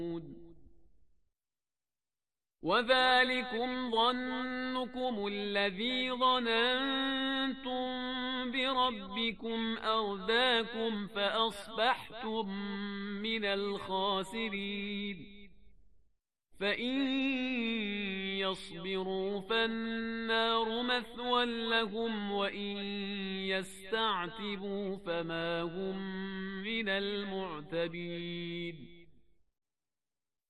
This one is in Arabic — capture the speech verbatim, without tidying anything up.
وذلكم ظنكم الذي ظننتم بربكم أرداكم فأصبحتم من الخاسرين. فإن يصبروا فالنار مثوى لهم وإن يستعتبوا فما هم من المعتبين.